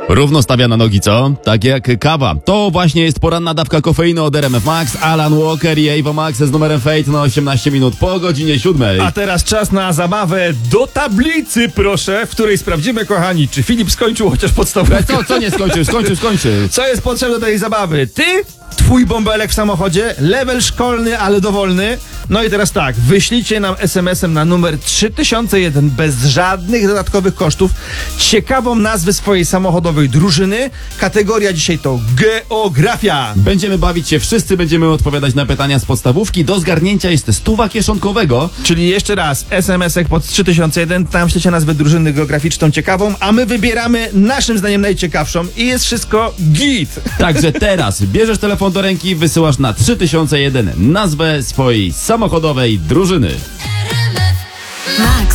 Równo stawia na nogi, co? Tak jak kawa. To właśnie jest poranna dawka kofeiny od RMF Max, Alan Walker i Ava Max z numerem Fate na 18 minut po godzinie 7. A teraz czas na zabawę do tablicy, proszę, w której sprawdzimy, kochani, czy Filip skończył chociaż podstawówkę. Co nie skończył? Skończył. Co jest potrzebne do tej zabawy? Ty, twój bąbelek w samochodzie, level szkolny, ale dowolny. No i teraz tak, wyślijcie nam SMS-em na numer 3001 bez żadnych dodatkowych kosztów ciekawą nazwę swojej samochodowej drużyny. Kategoria dzisiaj to geografia. Będziemy bawić się wszyscy, będziemy odpowiadać na pytania z podstawówki. Do zgarnięcia jest 100 kieszonkowego. Czyli jeszcze raz, SMS-ek pod 3001, tam ślecie nazwę drużyny geograficzną ciekawą, a my wybieramy naszym zdaniem najciekawszą i jest wszystko git. Także teraz bierzesz telefon do ręki, wysyłasz na 3001 nazwę swojej samochodowej drużyny. Max.